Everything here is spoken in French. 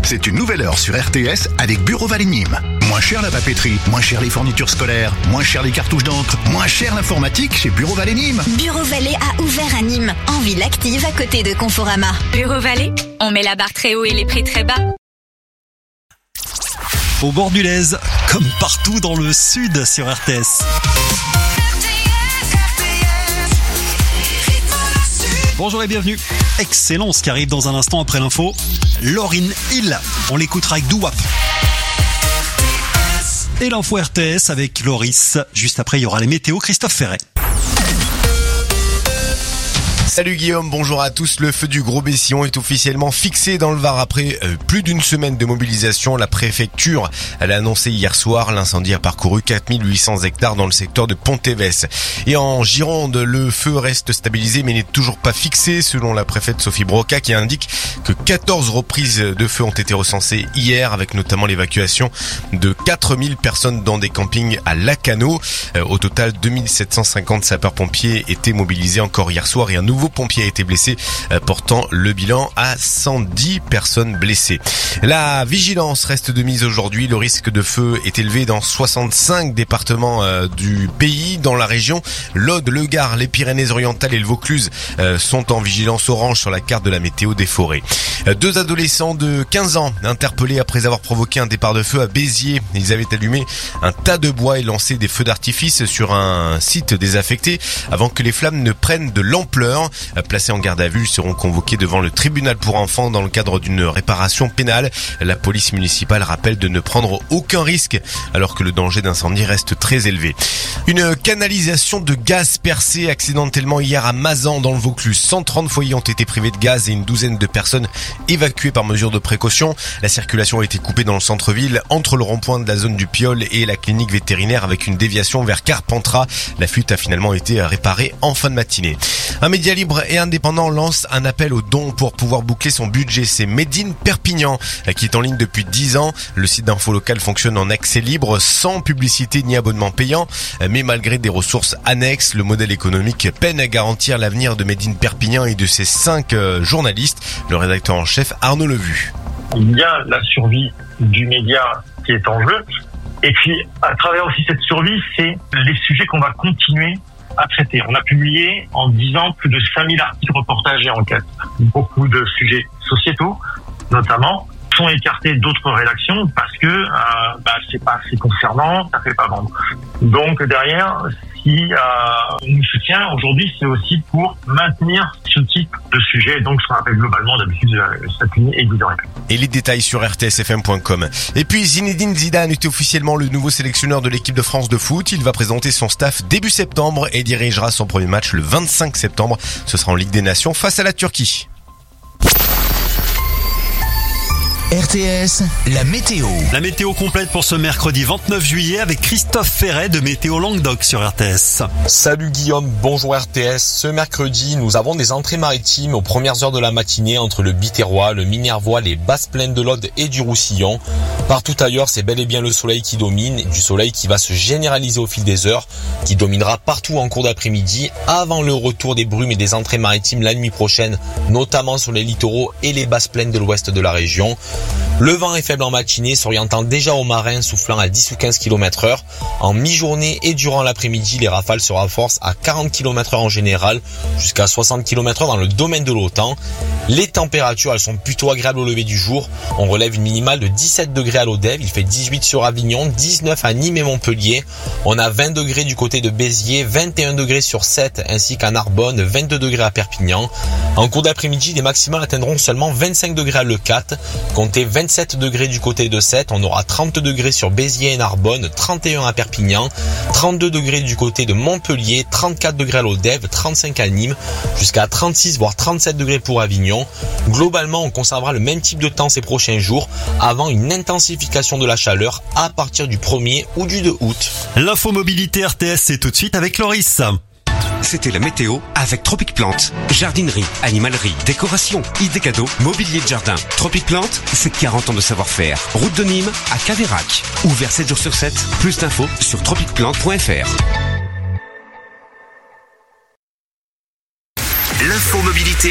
C'est une nouvelle heure sur RTS avec Bureau Vallée Nîmes. Moins cher la papeterie, moins cher les fournitures scolaires, moins cher les cartouches d'encre, moins cher l'informatique chez Bureau Vallée Nîmes. Bureau Vallée a ouvert à Nîmes, en ville active à côté de Conforama. Bureau Vallée, on met la barre très haut et les prix très bas. Au bord du Lez, comme partout dans le sud sur RTS. Bonjour et bienvenue. Excellent ce qui arrive dans un instant après l'info. Lauryn Hill, on l'écoutera avec Doo Wop. Et l'info RTS avec Loris. Juste après, il y aura les météos, Christophe Ferret. Salut Guillaume, bonjour à tous. Le feu du Gros Bessillon est officiellement fixé dans le Var après plus d'une semaine de mobilisation. La préfecture l'a annoncé hier soir. L'incendie a parcouru 4800 hectares dans le secteur de Pontévès. Et en Gironde, le feu reste stabilisé mais n'est toujours pas fixé selon la préfète Sophie Broca qui indique que 14 reprises de feu ont été recensées hier avec notamment l'évacuation de 4000 personnes dans des campings à Lacanau. Au total, 2750 sapeurs-pompiers étaient mobilisés encore hier soir et un nouveau pompier a été blessé, portant le bilan à 110 personnes blessées. La vigilance reste de mise aujourd'hui. Le risque de feu est élevé dans 65 départements du pays. Dans la région, l'Aude, le Gard, les Pyrénées-Orientales et le Vaucluse sont en vigilance orange sur la carte de la météo des forêts. Deux adolescents de 15 ans interpellés après avoir provoqué un départ de feu à Béziers. Ils avaient allumé un tas de bois et lancé des feux d'artifice sur un site désaffecté avant que les flammes ne prennent de l'ampleur. Placés en garde à vue, ils seront convoqués devant le tribunal pour enfants dans le cadre d'une réparation pénale. La police municipale rappelle de ne prendre aucun risque alors que le danger d'incendie reste très élevé. Une canalisation de gaz percée accidentellement hier à Mazan dans le Vaucluse. 130 foyers ont été privés de gaz et une douzaine de personnes évacuées par mesure de précaution. La circulation a été coupée dans le centre-ville entre le rond-point de la zone du Piole et la clinique vétérinaire avec une déviation vers Carpentras. La fuite a finalement été réparée en fin de matinée. Un média libre et indépendant lance un appel aux dons pour pouvoir boucler son budget. C'est Made in Perpignan qui est en ligne depuis 10 ans. Le site d'info local fonctionne en accès libre, sans publicité ni abonnement payant. Mais malgré des ressources annexes, le modèle économique peine à garantir l'avenir de Made in Perpignan et de ses 5 journalistes. Le rédacteur en chef Arnaud Levu. Il y a la survie du média qui est en jeu. Et puis, à travers aussi cette survie, c'est les sujets qu'on va continuer à traiter. On a publié en 10 ans plus de 5000 articles, reportages et enquêtes. Beaucoup de sujets sociétaux, notamment, sont écartés d'autres rédactions parce que c'est pas assez concernant, ça fait pas vendre. Donc derrière, si on nous soutient aujourd'hui, c'est aussi pour maintenir ce type de sujet, donc ce qu'on appelle globalement d'habitude cette ligne éditoriale. Et les détails sur rtsfm.com. Et puis Zinedine Zidane est officiellement le nouveau sélectionneur de l'équipe de France de foot. Il va présenter son staff début septembre et dirigera son premier match le 25 septembre. Ce sera en Ligue des Nations face à la Turquie. RTS, la météo. La météo complète pour ce mercredi 29 juillet avec Christophe Ferret de Météo Languedoc sur RTS. Salut Guillaume, bonjour RTS. Ce mercredi, nous avons des entrées maritimes aux premières heures de la matinée entre le Biterrois, le Minervois, les basses plaines de l'Aude et du Roussillon. Partout ailleurs, c'est bel et bien le soleil qui domine, du soleil qui va se généraliser au fil des heures, qui dominera partout en cours d'après-midi avant le retour des brumes et des entrées maritimes la nuit prochaine, notamment sur les littoraux et les basses plaines de l'ouest de la région. Le vent est faible en matinée, s'orientant déjà au marin, soufflant à 10 ou 15 km/h. En mi-journée et durant l'après-midi, les rafales se renforcent à 40 km/h en général, jusqu'à 60 km/h dans le domaine de l'OTAN. Les températures, elles sont plutôt agréables au lever du jour. On relève une minimale de 17 degrés à l'Odève, il fait 18 sur Avignon, 19 à Nîmes et Montpellier. On a 20 degrés du côté de Béziers, 21 degrés sur Sète ainsi qu'à Narbonne, 22 degrés à Perpignan. En cours d'après-midi, les maximales atteindront seulement 25 degrés à Leucate, comptez 27 degrés du côté de Sète, on aura 30 degrés sur Béziers et Narbonne, 31 à Perpignan, 32 degrés du côté de Montpellier, 34 degrés à l'Odève, 35 à Nîmes, jusqu'à 36 voire 37 degrés pour Avignon. Globalement, on conservera le même type de temps ces prochains jours, avant une intensification de la chaleur à partir du 1er ou du 2 août. L'info mobilité RTS, c'est tout de suite avec Loris. C'était la météo avec Tropic Plante. Jardinerie, animalerie, décoration, idées cadeaux, mobilier de jardin. Tropic Plante, c'est 40 ans de savoir-faire. Route de Nîmes à Caveyrac. Ouvert 7 jours sur 7. Plus d'infos sur tropicplante.fr. L'info mobilité.